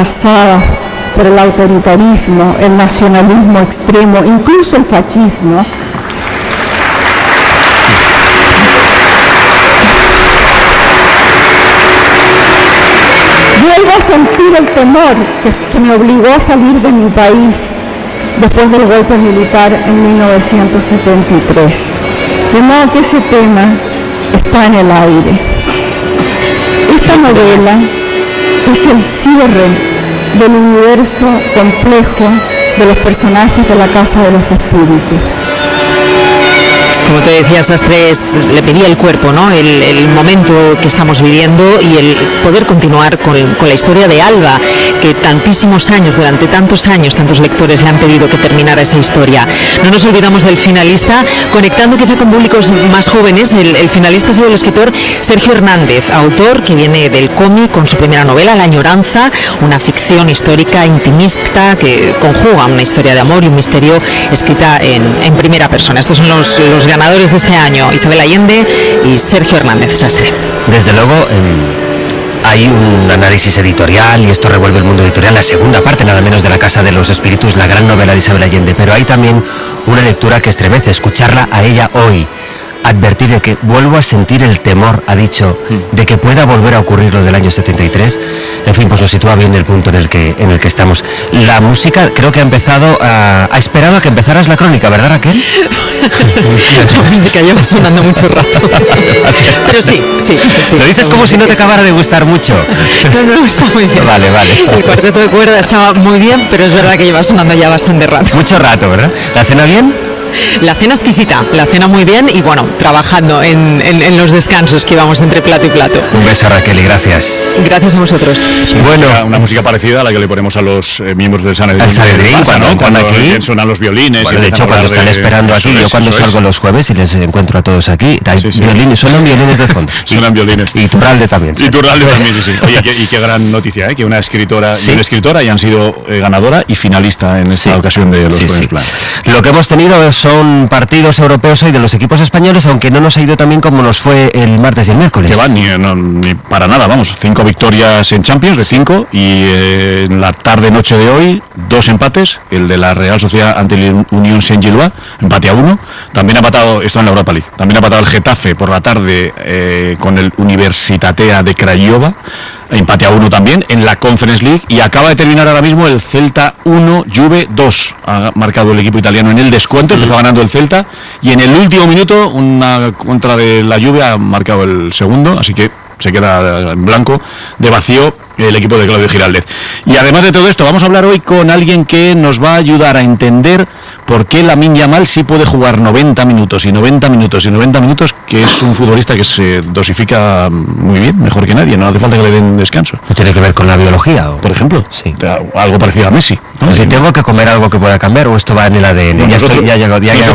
amenazadas por el autoritarismo, el nacionalismo extremo, incluso el fascismo, vuelvo a sentir el temor que me obligó a salir de mi país después del golpe militar en 1973. De modo que ese tema está en el aire. Esta novela es el cierre del universo complejo de los personajes de la Casa de los Espíritus. Como te decía, Sastre, le pedía el cuerpo, ¿no? El momento que estamos viviendo y el poder continuar con la historia de Alba, que tantísimos años, durante tantos años, tantos lectores le han pedido que terminara esa historia. No nos olvidamos del finalista, conectando quizá con públicos más jóvenes. El finalista ha sido el escritor Sergio Hernández, autor que viene del cómic con su primera novela, La añoranza, una ficción histórica intimista que conjuga una historia de amor y un misterio escrita en primera persona. Estos son los ganadores de este año, Isabel Allende y Sergio Hernández Sastre. Desde luego hay un análisis editorial y esto revuelve el mundo editorial, la segunda parte nada menos de La Casa de los Espíritus, la gran novela de Isabel Allende, pero hay también una lectura que estremece, escucharla a ella hoy, advertir de que vuelvo a sentir el temor, ha dicho, de que pueda volver a ocurrir lo del año 73. En fin, pues lo sitúa bien el punto en el que estamos. La música creo que ha empezado ha esperado a que empezaras la crónica, ¿verdad, Raquel? La música lleva sonando mucho rato. Pero sí. Lo dices como si no te acabara de gustar mucho. No, está muy bien. Vale. El cuarteto de cuerda estaba muy bien, pero es verdad que lleva sonando ya bastante rato. Mucho rato, ¿verdad? ¿La cena bien? La cena exquisita, la cena muy bien y bueno, trabajando en los descansos que íbamos entre plato y plato. Un beso, Raquel, y gracias. Gracias a vosotros. Bueno, una música parecida a la que le ponemos a los miembros del Sanedrín. Cuando aquí sonan los violines. Bueno, de hecho, cuando están esperando aquí, yo cuando salgo los jueves y les encuentro a todos aquí, hay violines, suenan violines de fondo. Suenan violines. Y Iturralde también. Iturralde también, sí. Oye, y qué gran noticia, que una escritora y una escritora hayan sido ganadora y finalista en esta ocasión de los Premios Planeta. Lo que hemos tenido son partidos europeos hoy de los equipos españoles, aunque no nos ha ido tan bien como nos fue el martes y el miércoles. Que va, ni para nada, vamos, 5 victorias en Champions, de 5, y en la tarde-noche de hoy, 2 empates, el de la Real Sociedad ante el Unión Saint-Gilloise, empate a 1, también ha empatado, esto en la Europa League, también ha empatado el Getafe por la tarde con el Universitatea de Craiova, empate a 1 también en la Conference League, y acaba de terminar ahora mismo el Celta 1, Juve 2, ha marcado el equipo italiano en el descuento, empezó ganando el Celta, y en el último minuto una contra de la Juve ha marcado el segundo, así que se queda en blanco, de vacío, el equipo de Claudio Giraldez. Y además de todo esto, vamos a hablar hoy con alguien que nos va a ayudar a entender por qué Lamine Yamal sí puede jugar 90 minutos, que es un futbolista que se dosifica muy bien, mejor que nadie, no hace falta que le den descanso. ¿No tiene que ver con la biología? Por ejemplo, sí. Algo parecido a Messi, ¿no? Si tengo que comer algo que pueda cambiar, o esto va en el ADN. No, nosotros ya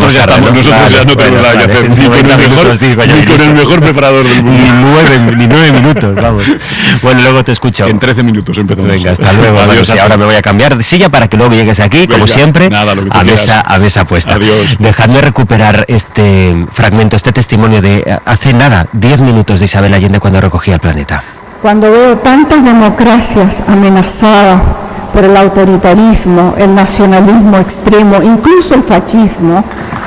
no tenemos ni con el mejor preparador del mundo. Ni 9 minutos, vamos. Bueno, luego te escucho. En 13 minutos empezamos. Venga, hasta luego. Adiós, ahora me voy a cambiar de silla para que luego llegues aquí, venga, como siempre, a mesa puesta. Adiós. Dejadme recuperar este fragmento, este testimonio de hace nada, 10 minutos de Isabel Allende cuando recogía el planeta. Cuando veo tantas democracias amenazadas por el autoritarismo, el nacionalismo extremo, incluso el fascismo,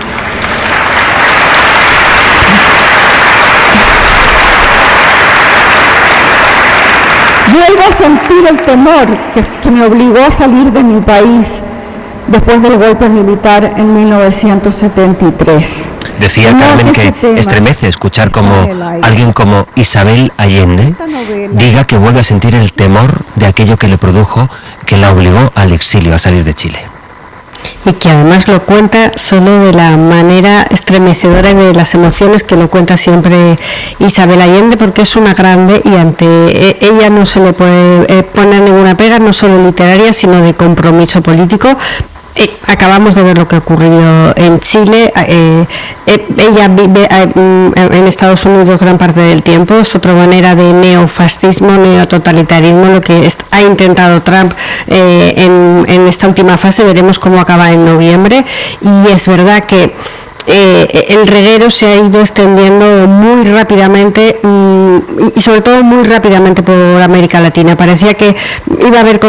vuelvo a sentir el temor que me obligó a salir de mi país después del golpe militar en 1973. Decía Carmen que estremece escuchar como alguien como Isabel Allende diga que vuelve a sentir el temor de aquello que le produjo, que la obligó al exilio, a salir de Chile. Y que además lo cuenta solo de la manera estremecedora de las emociones que lo cuenta siempre Isabel Allende, porque es una grande y ante ella no se le puede poner ninguna pega, no solo literaria, sino de compromiso político. Acabamos de ver lo que ha ocurrido en Chile. Ella vive en Estados Unidos gran parte del tiempo. Es otra manera de neofascismo, neototalitarismo, lo que ha intentado Trump en esta última fase. Veremos cómo acaba en noviembre. Y es verdad que el reguero se ha ido extendiendo muy rápidamente y sobre todo muy rápidamente por América Latina. Parecía que iba a haber